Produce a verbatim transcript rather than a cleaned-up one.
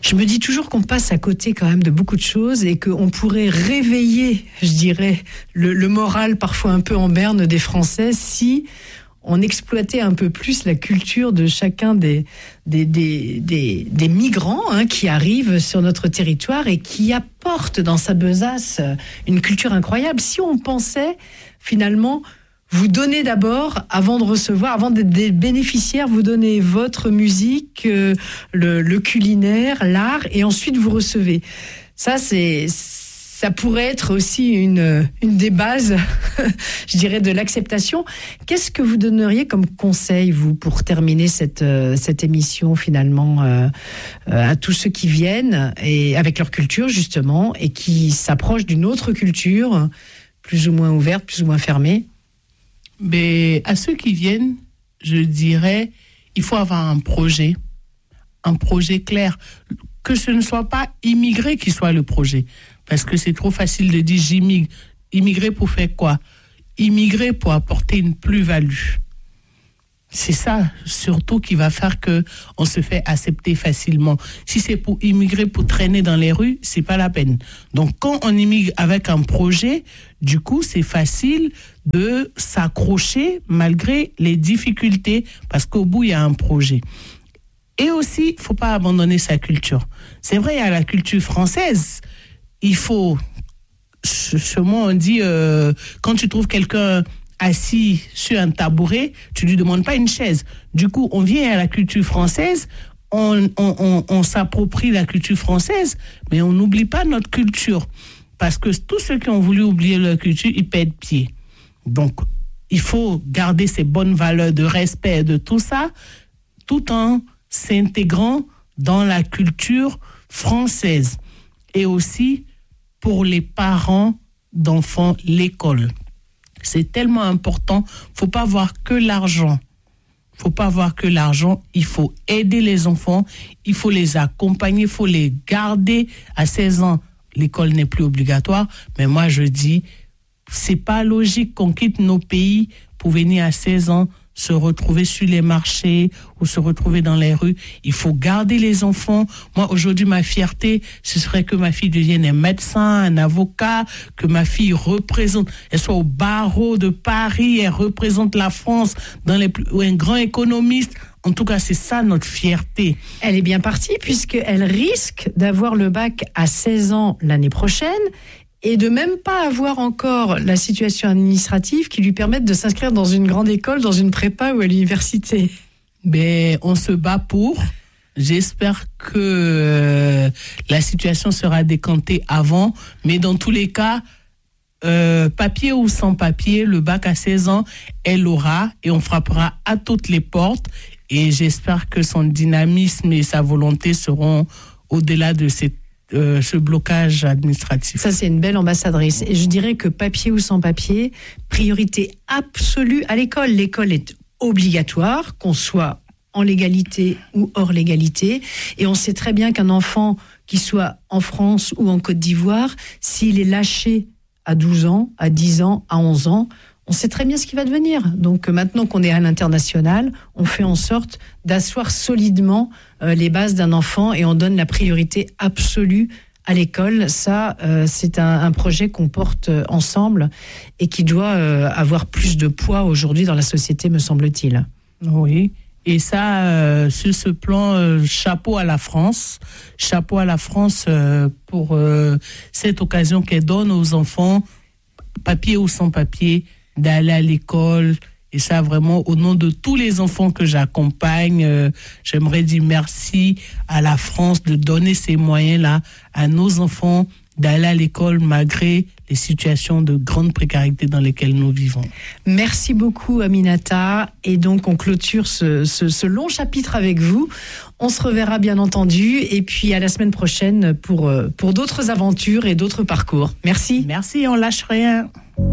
Je me dis toujours qu'on passe à côté quand même de beaucoup de choses et qu'on pourrait réveiller, je dirais, le, le moral parfois un peu en berne des Français si on exploitait un peu plus la culture de chacun des, des, des, des, des migrants hein, qui arrivent sur notre territoire et qui apportent dans sa besace une culture incroyable. Si on pensait finalement vous donner d'abord, avant de recevoir, avant d'être des bénéficiaires, vous donnez votre musique, euh, le, le culinaire, l'art, et ensuite vous recevez. Ça, c'est, ça pourrait être aussi une, une des bases, je dirais, de l'acceptation. Qu'est-ce que vous donneriez comme conseil, vous, pour terminer cette, euh, cette émission, finalement, euh, euh, à tous ceux qui viennent, et avec leur culture, justement, et qui s'approchent d'une autre culture, plus ou moins ouverte, plus ou moins fermée? Mais à ceux qui viennent, je dirais, il faut avoir un projet, un projet clair. Que ce ne soit pas immigrer qui soit le projet. Parce que c'est trop facile de dire j'immigre. Immigrer pour faire quoi? Immigrer pour apporter une plus-value. C'est ça, surtout, qui va faire qu'on se fait accepter facilement. Si c'est pour immigrer, pour traîner dans les rues, c'est pas la peine. Donc, quand on immigre avec un projet, du coup, c'est facile de s'accrocher malgré les difficultés, parce qu'au bout, il y a un projet. Et aussi, il ne faut pas abandonner sa culture. C'est vrai, il y a la culture française. Il faut, ce mot, on dit, euh, quand tu trouves quelqu'un assis sur un tabouret, tu lui demandes pas une chaise. Du coup, on vient à la culture française, on, on, on, on s'approprie la culture française, mais on n'oublie pas notre culture. Parce que tous ceux qui ont voulu oublier leur culture, ils perdent pied. Donc, il faut garder ces bonnes valeurs de respect, de tout ça, tout en s'intégrant dans la culture française. Et aussi, pour les parents d'enfants, l'école. C'est tellement important. Faut pas voir que l'argent. Faut pas voir que l'argent. Il faut aider les enfants. Il faut les accompagner. Il faut les garder. À seize ans, l'école n'est plus obligatoire. Mais moi, je dis, c'est pas logique qu'on quitte nos pays pour venir à seize ans se retrouver sur les marchés ou se retrouver dans les rues. Il faut garder les enfants. Moi, aujourd'hui, ma fierté, ce serait que ma fille devienne un médecin, un avocat, que ma fille représente, elle soit au barreau de Paris, elle représente la France dans les plus, ou un grand économiste. En tout cas, c'est ça notre fierté. Elle est bien partie puisqu'elle risque d'avoir le bac à seize ans l'année prochaine et de même pas avoir encore la situation administrative qui lui permette de s'inscrire dans une grande école, dans une prépa ou à l'université. Ben, on se bat pour. J'espère que euh, la situation sera décantée avant, mais dans tous les cas, euh, papier ou sans papier, le bac à seize ans, elle aura et on frappera à toutes les portes. Et j'espère que son dynamisme et sa volonté seront au-delà de cette Euh, ce blocage administratif. Ça, c'est une belle ambassadrice. Et je dirais que papier ou sans papier, priorité absolue à l'école. L'école est obligatoire, qu'on soit en légalité ou hors légalité. Et on sait très bien qu'un enfant qui soit en France ou en Côte d'Ivoire, s'il est lâché à douze ans, à dix ans, à onze ans, on sait très bien ce qui va devenir. Donc maintenant qu'on est à l'international, on fait en sorte d'asseoir solidement euh, les bases d'un enfant et on donne la priorité absolue à l'école. Ça, euh, c'est un, un projet qu'on porte euh, ensemble et qui doit euh, avoir plus de poids aujourd'hui dans la société, me semble-t-il. Oui. Et ça, euh, sur ce plan, euh, chapeau à la France, chapeau à la France euh, pour euh, cette occasion qu'elle donne aux enfants, papier ou sans papier, d'aller à l'école. Et ça, vraiment, au nom de tous les enfants que j'accompagne, euh, j'aimerais dire merci à la France de donner ces moyens-là à nos enfants d'aller à l'école malgré les situations de grande précarité dans lesquelles nous vivons. Merci beaucoup, Aminata. Et donc, on clôture ce, ce, ce long chapitre avec vous. On se reverra, bien entendu. Et puis, à la semaine prochaine pour, pour d'autres aventures et d'autres parcours. Merci. Merci, on lâche rien.